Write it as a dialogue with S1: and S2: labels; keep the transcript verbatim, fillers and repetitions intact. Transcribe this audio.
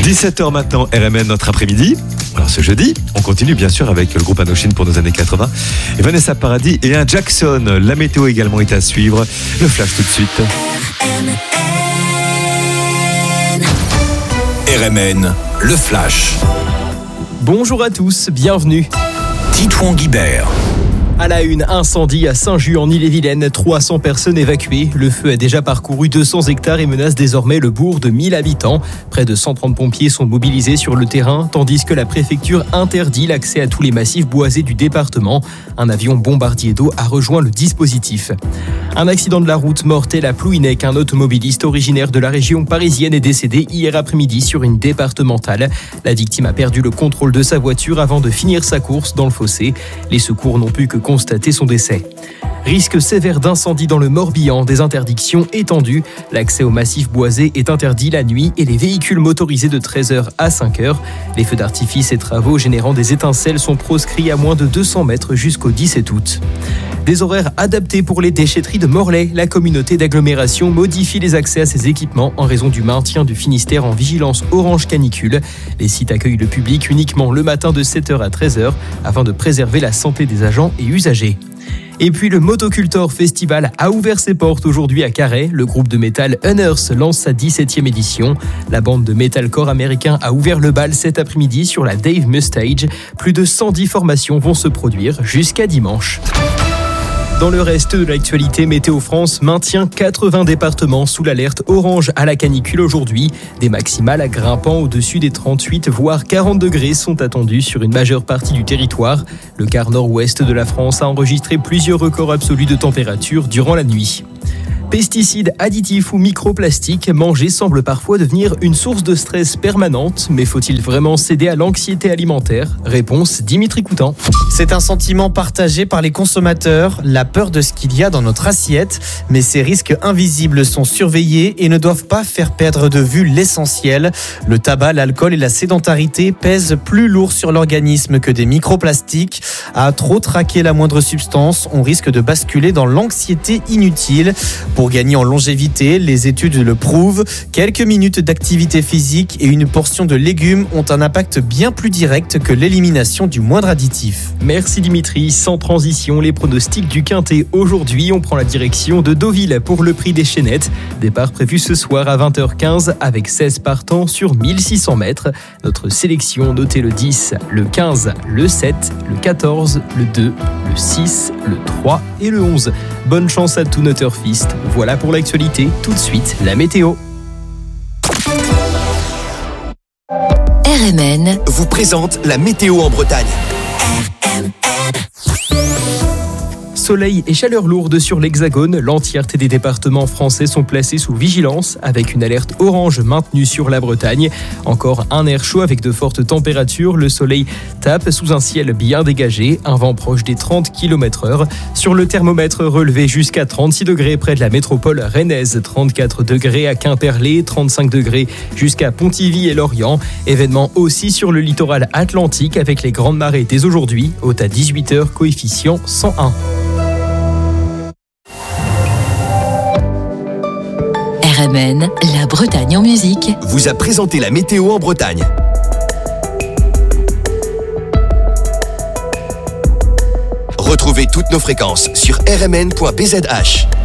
S1: dix-sept heures maintenant, R M N, notre après-midi. Alors ce jeudi, on continue bien sûr avec le groupe Indochine pour nos années quatre-vingts. Et Vanessa Paradis et un Jackson. La météo également est à suivre. Le flash tout de suite.
S2: R M N, le flash.
S3: Bonjour à tous, bienvenue.
S2: Titouan Guibert.
S3: À la une, incendie à Saint-Just en Ille-et-Vilaine, trois cents personnes évacuées. Le feu a déjà parcouru deux cents hectares et menace désormais le bourg de mille habitants. Près de cent trente pompiers sont mobilisés sur le terrain, tandis que la préfecture interdit l'accès à tous les massifs boisés du département. Un avion bombardier d'eau a rejoint le dispositif. Un accident de la route mortel à Plouhinec. Un automobiliste originaire de la région parisienne est décédé hier après-midi sur une départementale. La victime a perdu le contrôle de sa voiture avant de finir sa course dans le fossé. Les secours n'ont pu que constater son décès. Risque sévère d'incendie dans le Morbihan, des interdictions étendues. L'accès aux massifs boisés est interdit la nuit et les véhicules motorisés de treize heures à cinq heures. Les feux d'artifice et travaux générant des étincelles sont proscrits à moins de deux cents mètres jusqu'au dix-sept août. Des horaires adaptés pour les déchetteries de Morlaix. La communauté d'agglomération modifie les accès à ces équipements en raison du maintien du Finistère en vigilance orange canicule. Les sites accueillent le public uniquement le matin de sept heures à treize heures afin de préserver la santé des agents et usagers. Et puis le Motocultor Festival a ouvert ses portes aujourd'hui à Carhaix. Le groupe de métal Unearth lance sa dix-septième édition. La bande de metalcore américain a ouvert le bal cet après-midi sur la Dave Mustache. Plus de cent dix formations vont se produire jusqu'à dimanche. Dans le reste de l'actualité, Météo France maintient quatre-vingts départements sous l'alerte orange à la canicule aujourd'hui. Des maximales à grimpant au-dessus des trente-huit voire quarante degrés sont attendus sur une majeure partie du territoire. Le quart nord-ouest de la France a enregistré plusieurs records absolus de température durant la nuit. Pesticides, additifs ou microplastiques, manger semble parfois devenir une source de stress permanente. Mais faut-il vraiment céder à l'anxiété alimentaire ? Réponse Dimitri Coutan.
S4: C'est un sentiment partagé par les consommateurs, la peur de ce qu'il y a dans notre assiette. Mais ces risques invisibles sont surveillés et ne doivent pas faire perdre de vue l'essentiel. Le tabac, l'alcool et la sédentarité pèsent plus lourd sur l'organisme que des microplastiques. À trop traquer la moindre substance, on risque de basculer dans l'anxiété inutile. Pour gagner en longévité, les études le prouvent, quelques minutes d'activité physique et une portion de légumes ont un impact bien plus direct que l'élimination du moindre additif.
S3: Merci Dimitri. Sans transition, les pronostics du Quintet. Aujourd'hui, on prend la direction de Deauville pour le prix des Chénettes. Départ prévu ce soir à vingt heures quinze avec seize partants sur mille six cents mètres. Notre sélection, notez le dix, le quinze, le sept, le quatorze, le deux, le six, le trois et le onze. Bonne chance à tous nos turfistes. Voilà pour l'actualité. Tout de suite, la météo.
S5: R M N
S2: vous présente la météo en Bretagne.
S3: Soleil et chaleur lourde sur l'Hexagone. L'entièreté des départements français sont placés sous vigilance avec une alerte orange maintenue sur la Bretagne. Encore un air chaud avec de fortes températures. Le soleil tape sous un ciel bien dégagé. Un vent proche des trente kilomètres heure. Sur le thermomètre relevé jusqu'à trente-six degrés près de la métropole rennaise. trente-quatre degrés à Quimperlé. trente-cinq degrés jusqu'à Pontivy et Lorient. Événement aussi sur le littoral atlantique avec les grandes marées dès aujourd'hui. Haute à dix-huit heures, coefficient cent un.
S5: R M N, la Bretagne en musique,
S2: vous a présenté la météo en Bretagne. Retrouvez toutes nos fréquences sur r m n point b z h.